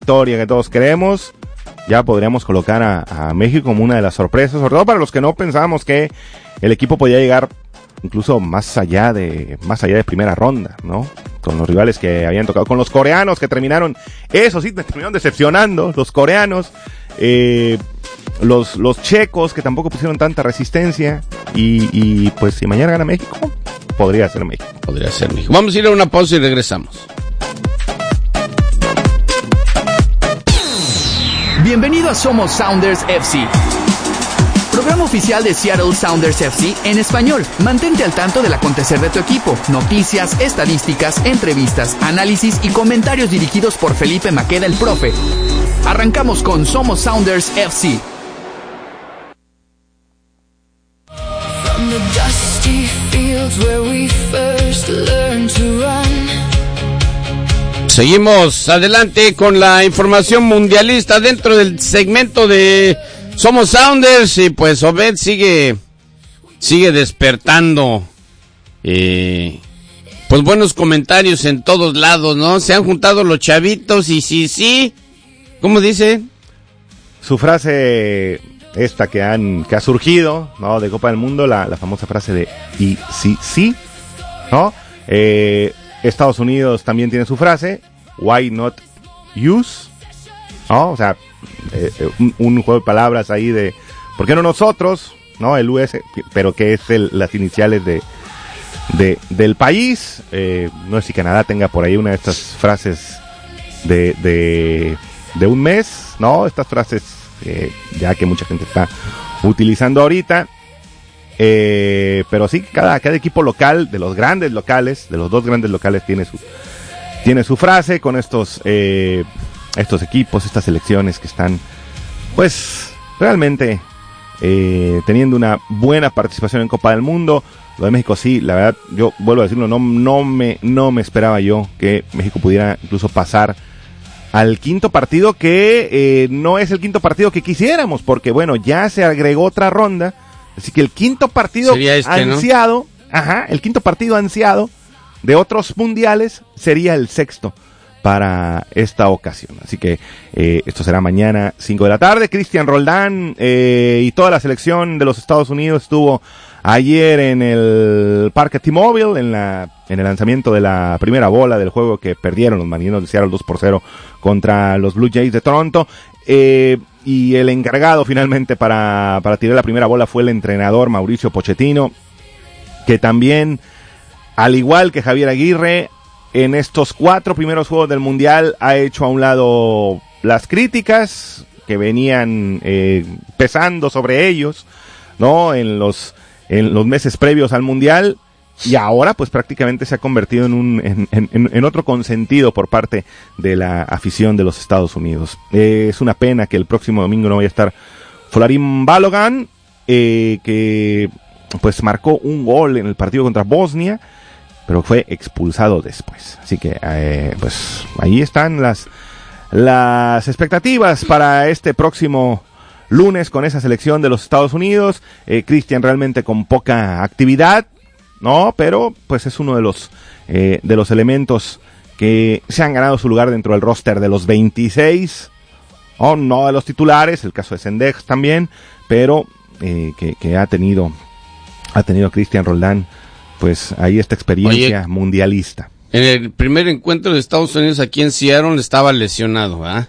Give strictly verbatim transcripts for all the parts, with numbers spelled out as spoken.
victoria que todos queremos, ya podríamos colocar a, a México como una de las sorpresas, sobre todo para los que no pensábamos que el equipo podía llegar incluso más allá de más allá de primera ronda, ¿no? Con los rivales que habían tocado, con los coreanos que terminaron, eso sí, terminaron decepcionando, los coreanos, eh, los los checos que tampoco pusieron tanta resistencia y, y pues si mañana gana México, podría ser México. Podría ser México. Vamos a ir a una pausa y regresamos. Bienvenido a Somos Sounders F C, programa oficial de Seattle Sounders F C en español. Mantente al tanto del acontecer de tu equipo, noticias, estadísticas, entrevistas, análisis y comentarios dirigidos por Felipe Maqueda el Profe. Arrancamos con Somos Sounders F C. From the dusty fields where we first learned to run. Seguimos adelante con la información mundialista dentro del segmento de Somos Sounders y pues Obed sigue sigue despertando eh, pues buenos comentarios en todos lados, ¿no? Se han juntado los chavitos y sí, sí, ¿cómo dice? Su frase esta que han que ha surgido, ¿no? De Copa del Mundo, la, la famosa frase de y sí, sí, ¿no? Eh, Estados Unidos también tiene su frase, why not use, ¿no? O sea, eh, un, un juego de palabras ahí de, ¿por qué no nosotros? ¿No? El U S, pero que es el, las iniciales de, de del país. Eh, no sé si Canadá tenga por ahí una de estas frases de, de, de un mes, ¿no? Estas frases eh, ya que mucha gente está utilizando ahorita. Eh, pero sí, cada, cada equipo local, de los grandes locales, de los dos grandes locales, tiene su, tiene su frase con estos, eh, estos equipos, estas selecciones que están, pues, realmente eh, teniendo una buena participación en Copa del Mundo. Lo de México sí, la verdad, yo vuelvo a decirlo, no, no me, no me esperaba yo que México pudiera incluso pasar al quinto partido, que eh, no es el quinto partido que quisiéramos, porque bueno, ya se agregó otra ronda. Así que el quinto partido este, ansiado, ¿no? Ajá, el quinto partido ansiado de otros mundiales sería el sexto para esta ocasión. Así que eh, esto será mañana cinco de la tarde. Cristian Roldán eh, y toda la selección de los Estados Unidos estuvo ayer en el Parque T-Mobile en la en el lanzamiento de la primera bola del juego que perdieron los Marineros de Seattle dos por cero contra los Blue Jays de Toronto. Eh, y el encargado finalmente para, para tirar la primera bola fue el entrenador Mauricio Pochettino, que también, al igual que Javier Aguirre, en estos cuatro primeros juegos del Mundial ha hecho a un lado las críticas que venían eh, pesando sobre ellos, ¿no? En los, en los meses previos al Mundial. Y ahora pues prácticamente se ha convertido en un en, en, en otro consentido por parte de la afición de los Estados Unidos. Eh, es una pena que el próximo domingo no vaya a estar Folarin Balogun, eh, que pues marcó un gol en el partido contra Bosnia, pero fue expulsado después. Así que eh, pues ahí están las las expectativas para este próximo lunes con esa selección de los Estados Unidos. Eh, Cristian realmente con poca actividad, no, pero pues es uno de los eh, de los elementos que se han ganado su lugar dentro del roster de los veintiséis, oh, no de los titulares, el caso de Sendex también, pero eh, que, que ha tenido ha tenido Cristian Roldán, pues ahí esta experiencia Oye, mundialista. En el primer encuentro de Estados Unidos aquí en Seattle estaba lesionado, ¿ah?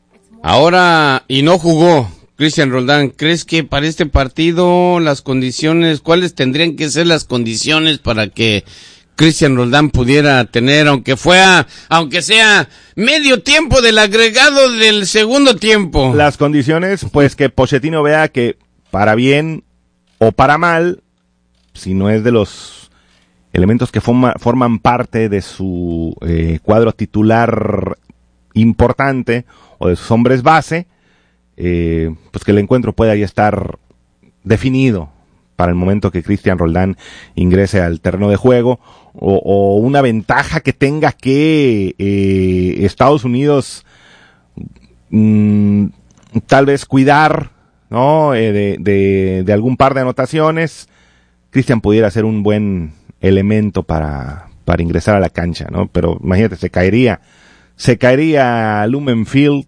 Ahora, y no jugó Cristian Roldán. ¿Crees que para este partido las condiciones, cuáles tendrían que ser las condiciones para que Cristian Roldán pudiera tener, aunque fuera, aunque sea medio tiempo del agregado del segundo tiempo? Las condiciones, pues que Pochettino vea que para bien o para mal, si no es de los elementos que forma, forman parte de su eh, cuadro titular importante o de sus hombres base, Eh, pues que el encuentro pueda ya estar definido para el momento que Cristian Roldán ingrese al terreno de juego, o, o una ventaja que tenga que eh, Estados Unidos mmm, tal vez cuidar, ¿no? Eh, de, de, de algún par de anotaciones. Cristian pudiera ser un buen elemento para, para ingresar a la cancha, ¿no? Pero imagínate, se caería se caería Lumen Field